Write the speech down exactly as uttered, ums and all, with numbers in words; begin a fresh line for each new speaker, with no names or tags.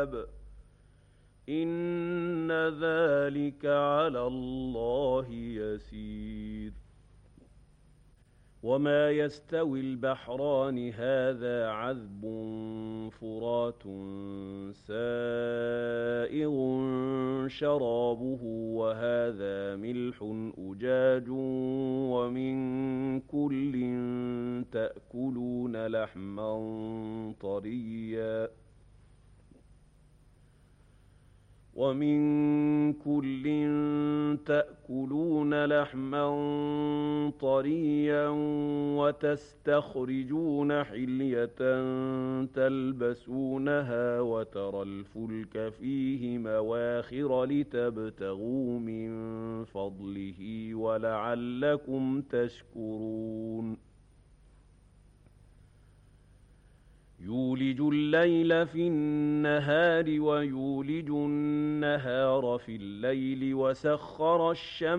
إِنَّ ذَلِكَ عَلَى اللَّهِ يَسِيرٌ وَمَا يَسْتَوِي الْبَحْرَانِ هَٰذَا عَذْبٌ فُرَاتٌ سَائِغٌ شَرَابُهُ وَهَٰذَا مِلْحٌ أُجَاجٌ وَمِن كُلٍّ تَأْكُلُونَ لَحْمًا طَرِيًّا وَمِن كُلٍّ تَأْكُلُونَ لَحْمًا طَرِيًّا وَتَسْتَخْرِجُونَ حِلْيَةً تَلْبَسُونَهَا وَتَرَى الْفُلْكَ فِيهِ مَوَاخِرَ لِتَبْتَغُوا مِن فَضْلِهِ وَلَعَلَّكُمْ تَشْكُرُونَ يُولِجُ اللَّيْلَ فِي النَّهَارِ وَيُولِجُ النَّهَارَ فِي اللَّيْلِ وَسَخَّرَ الشَّمْسَ